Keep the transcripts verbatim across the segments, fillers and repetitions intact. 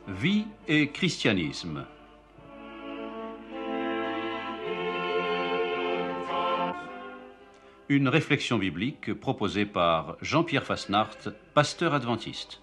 Vie et christianisme. Une réflexion biblique proposée par Jean-Pierre Fasnacht, pasteur adventiste.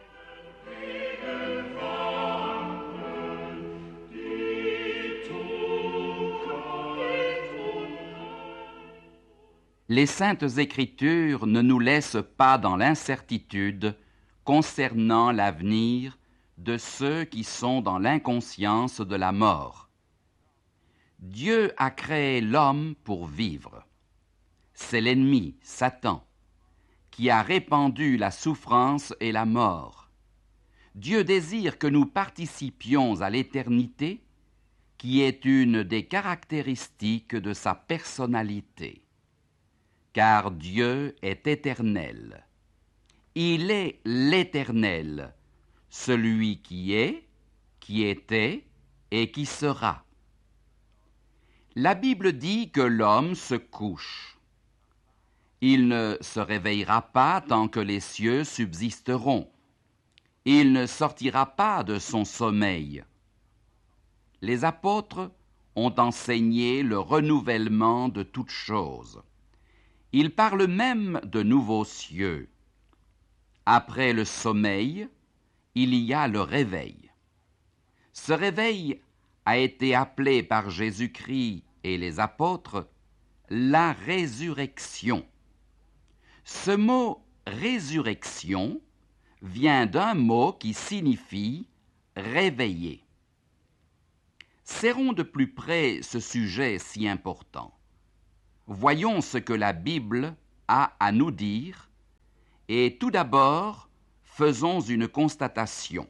Les Saintes Écritures ne nous laissent pas dans l'incertitude concernant l'avenir de ceux qui sont dans l'inconscience de la mort. Dieu a créé l'homme pour vivre. C'est l'ennemi, Satan, qui a répandu la souffrance et la mort. Dieu désire que nous participions à l'éternité, qui est une des caractéristiques de sa personnalité. Car Dieu est éternel. Il est l'Éternel, celui qui est, qui était et qui sera. La Bible dit que l'homme se couche. Il ne se réveillera pas tant que les cieux subsisteront. Il ne sortira pas de son sommeil. Les apôtres ont enseigné le renouvellement de toutes choses. Ils parlent même de nouveaux cieux. Après le sommeil, il y a le réveil. Ce réveil a été appelé par Jésus-Christ et les apôtres la résurrection. Ce mot résurrection vient d'un mot qui signifie réveiller. Serrons de plus près ce sujet si important. Voyons ce que la Bible a à nous dire et tout d'abord, faisons une constatation.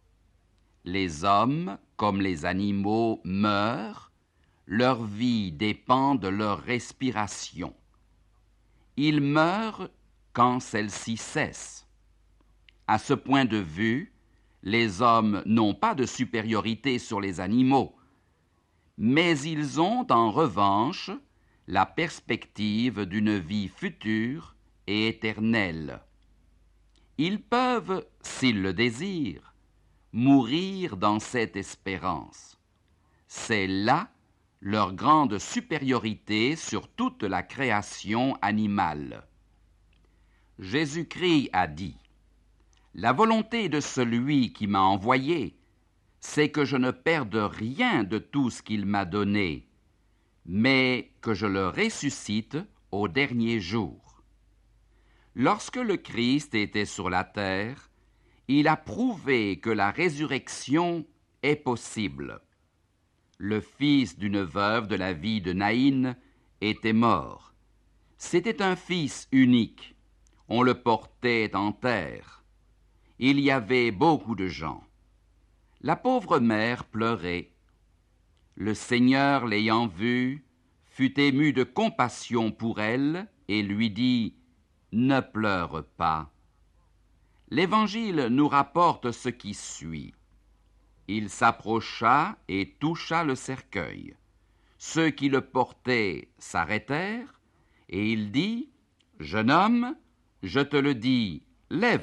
Les hommes, comme les animaux, meurent, leur vie dépend de leur respiration. Ils meurent quand celle-ci cesse. À ce point de vue, les hommes n'ont pas de supériorité sur les animaux, mais ils ont en revanche la perspective d'une vie future et éternelle. Ils peuvent, s'ils le désirent, mourir dans cette espérance. C'est là leur grande supériorité sur toute la création animale. Jésus-Christ a dit : « La volonté de celui qui m'a envoyé, c'est que je ne perde rien de tout ce qu'il m'a donné, mais que je le ressuscite au dernier jour. » Lorsque le Christ était sur la terre, il a prouvé que la résurrection est possible. Le fils d'une veuve de la vie de Naïn était mort. C'était un fils unique. On le portait en terre. Il y avait beaucoup de gens. La pauvre mère pleurait. Le Seigneur, l'ayant vue, fut ému de compassion pour elle et lui dit : « Ne pleure pas. » L'Évangile nous rapporte ce qui suit. Il s'approcha et toucha le cercueil. Ceux qui le portaient s'arrêtèrent, et il dit : « Jeune homme, je te le dis, lève-toi. »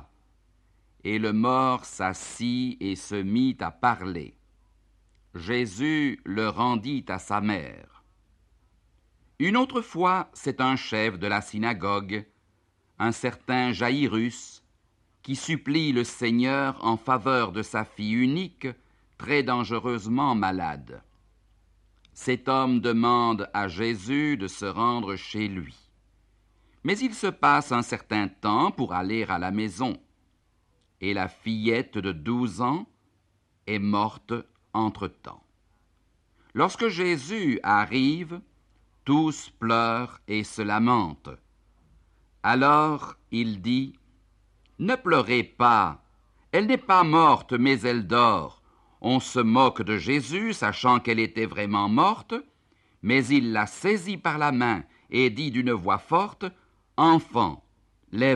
Et le mort s'assit et se mit à parler. Jésus le rendit à sa mère. Une autre fois, c'est un chef de la synagogue, un certain Jaïrus, qui supplie le Seigneur en faveur de sa fille unique, très dangereusement malade. Cet homme demande à Jésus de se rendre chez lui. Mais il se passe un certain temps pour aller à la maison, et la fillette de douze ans est morte entre-temps. Lorsque Jésus arrive, tous pleurent et se lamentent. Alors il dit : « Ne pleurez pas, elle n'est pas morte, mais elle dort. » On se moque de Jésus, sachant qu'elle était vraiment morte, mais il la saisit par la main et dit d'une voix forte : « Enfant, lève-toi. »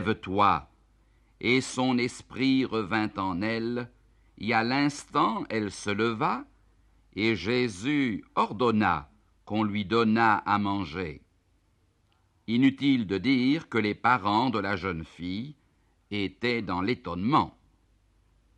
Et son esprit revint en elle, et à l'instant elle se leva, et Jésus ordonna qu'on lui donnât à manger. Inutile de dire que les parents de la jeune fille étaient dans l'étonnement.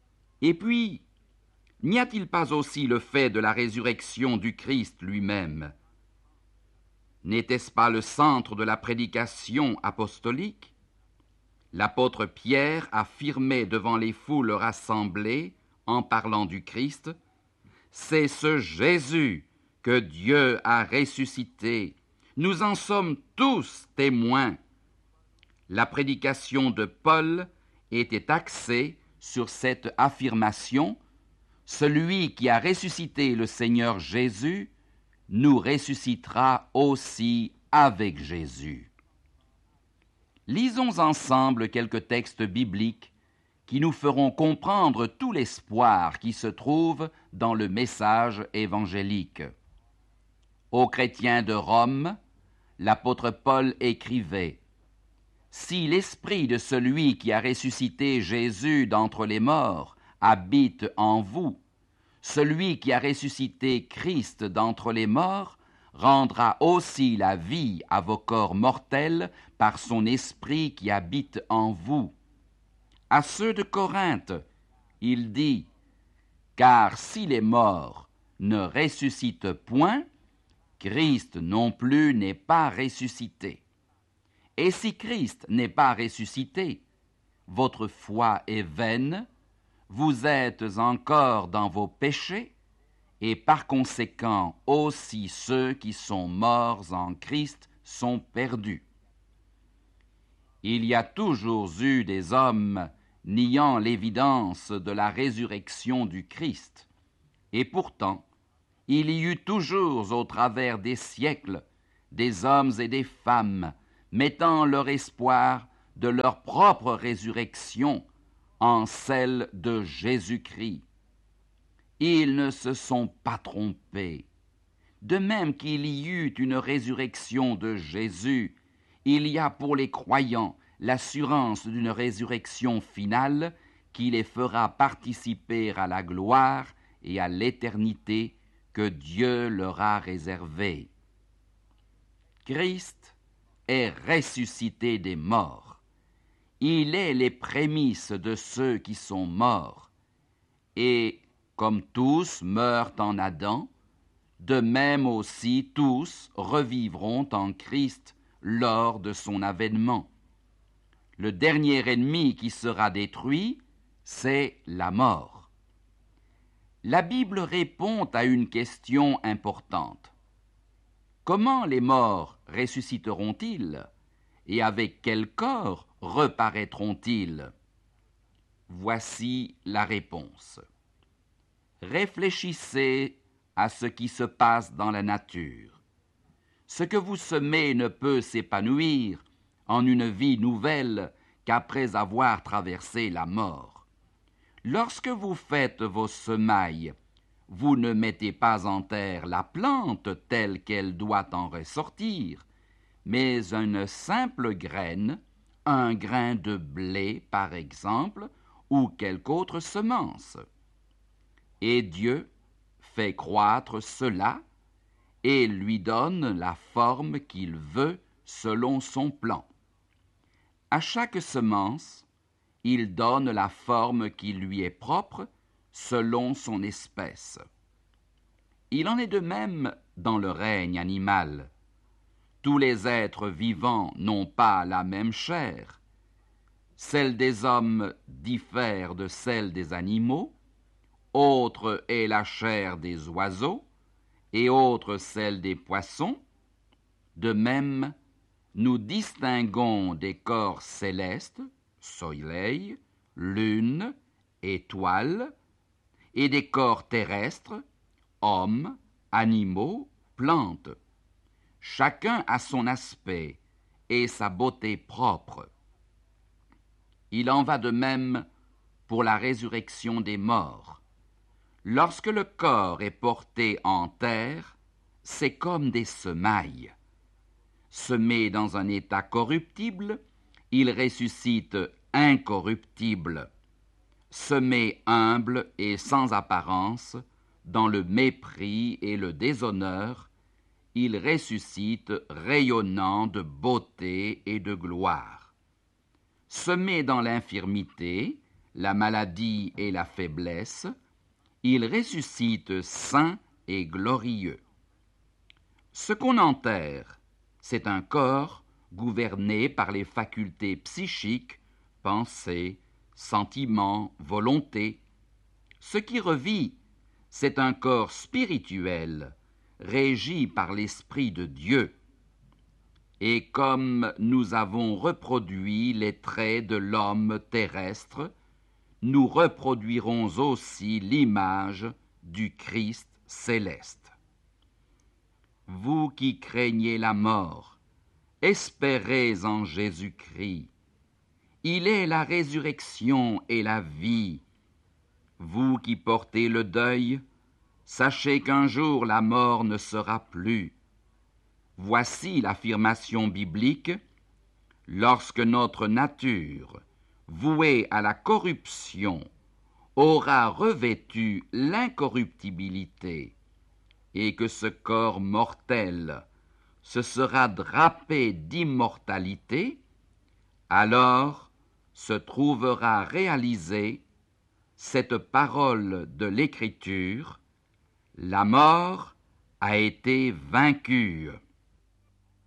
Et puis, n'y a-t-il pas aussi le fait de la résurrection du Christ lui-même? N'était-ce pas le centre de la prédication apostolique? L'apôtre Pierre affirmait devant les foules rassemblées, en parlant du Christ, « C'est ce Jésus que Dieu a ressuscité. Nous en sommes tous témoins. » La prédication de Paul était axée sur cette affirmation, « Celui qui a ressuscité le Seigneur Jésus nous ressuscitera aussi avec Jésus. » Lisons ensemble quelques textes bibliques qui nous feront comprendre tout l'espoir qui se trouve dans le message évangélique. Aux chrétiens de Rome, l'apôtre Paul écrivait « Si l'esprit de celui qui a ressuscité Jésus d'entre les morts habite en vous, celui qui a ressuscité Christ d'entre les morts rendra aussi la vie à vos corps mortels par son esprit qui habite en vous. » À ceux de Corinthe, il dit « Car si les morts ne ressuscitent point, Christ non plus n'est pas ressuscité. Et si Christ n'est pas ressuscité, votre foi est vaine, vous êtes encore dans vos péchés, et par conséquent aussi ceux qui sont morts en Christ sont perdus. » Il y a toujours eu des hommes niant l'évidence de la résurrection du Christ, et pourtant, il y eut toujours au travers des siècles des hommes et des femmes mettant leur espoir de leur propre résurrection en celle de Jésus-Christ. Ils ne se sont pas trompés. De même qu'il y eut une résurrection de Jésus, il y a pour les croyants l'assurance d'une résurrection finale qui les fera participer à la gloire et à l'éternité que Dieu leur a réservée. Christ est ressuscité des morts. Il est les prémices de ceux qui sont morts. Et comme tous meurent en Adam, de même aussi tous revivront en Christ lors de son avènement. Le dernier ennemi qui sera détruit, c'est la mort. La Bible répond à une question importante. Comment les morts ressusciteront-ils et avec quel corps reparaîtront-ils? Voici la réponse. Réfléchissez à ce qui se passe dans la nature. Ce que vous semez ne peut s'épanouir en une vie nouvelle qu'après avoir traversé la mort. Lorsque vous faites vos semailles, vous ne mettez pas en terre la plante telle qu'elle doit en ressortir, mais une simple graine, un grain de blé par exemple, ou quelque autre semence. Et Dieu fait croître cela et lui donne la forme qu'il veut selon son plan. À chaque semence, il donne la forme qui lui est propre selon son espèce. Il en est de même dans le règne animal. Tous les êtres vivants n'ont pas la même chair. Celle des hommes diffère de celle des animaux, autre est la chair des oiseaux, et autre celle des poissons. De même, nous distinguons des corps célestes, soleil, lune, étoiles, et des corps terrestres, hommes, animaux, plantes. Chacun a son aspect et sa beauté propre. Il en va de même pour la résurrection des morts. Lorsque le corps est porté en terre, c'est comme des semailles. Semé dans un état corruptible, il ressuscite incorruptible. Semé humble et sans apparence, dans le mépris et le déshonneur, il ressuscite rayonnant de beauté et de gloire. Semé dans l'infirmité, la maladie et la faiblesse, il ressuscite sain et glorieux. Ce qu'on enterre, c'est un corps gouverné par les facultés psychiques, pensée, sentiments, volonté. Ce qui revit, c'est un corps spirituel, régi par l'Esprit de Dieu. Et comme nous avons reproduit les traits de l'homme terrestre, nous reproduirons aussi l'image du Christ céleste. Vous qui craignez la mort, espérez en Jésus-Christ. Il est la résurrection et la vie. Vous qui portez le deuil, sachez qu'un jour la mort ne sera plus. Voici l'affirmation biblique: lorsque notre nature, vouée à la corruption, aura revêtu l'incorruptibilité, et que ce corps mortel se sera drapé d'immortalité, alors se trouvera réalisée cette parole de l'Écriture: la mort a été vaincue.